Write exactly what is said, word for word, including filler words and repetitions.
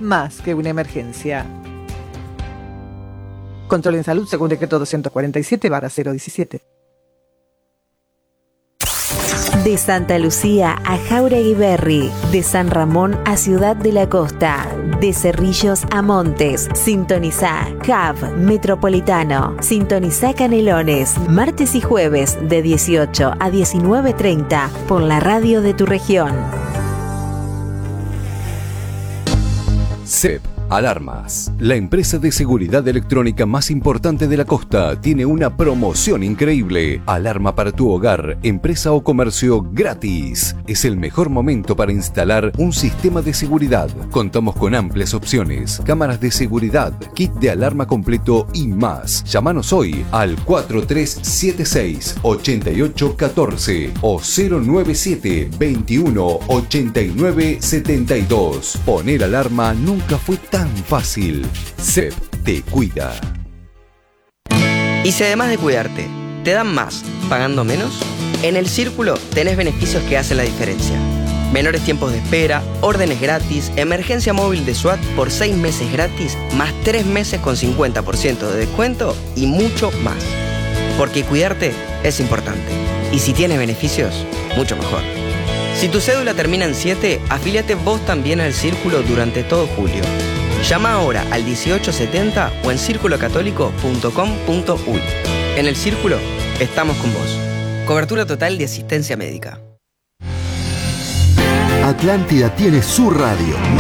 más que una emergencia. Control en salud según decreto doscientos cuarenta y siete barra cero diecisiete. De Santa Lucía a Jáuregui Berry, de San Ramón a Ciudad de la Costa, de Cerrillos a Montes, sintonizá Hub Metropolitano, sintonizá Canelones, martes y jueves de dieciocho a diecinueve treinta por la radio de tu región. C E P Alarmas, la empresa de seguridad electrónica más importante de la costa, tiene una promoción increíble. Alarma para tu hogar, empresa o comercio gratis. Es el mejor momento para instalar un sistema de seguridad. Contamos con amplias opciones, cámaras de seguridad, kit de alarma completo y más. Llámanos hoy al cuatro tres siete seis ocho ocho uno cuatro o cero nueve siete veintiuno ochenta y nueve setenta y dos. Poner alarma nunca fue tan fácil. C E P te cuida. Y si además de cuidarte, te dan más pagando menos, en El Círculo tenés beneficios que hacen la diferencia. Menores tiempos de espera, órdenes gratis, emergencia móvil de SWAT por seis meses gratis, más tres meses con cincuenta por ciento de descuento y mucho más. Porque cuidarte es importante. Y si tienes beneficios, mucho mejor. Si tu cédula termina en siete, afíliate vos también al Círculo durante todo julio. Llama ahora al dieciocho setenta o en círculo católico punto com punto uy. En El Círculo estamos con vos. Cobertura total de asistencia médica. Atlántida tiene su radio.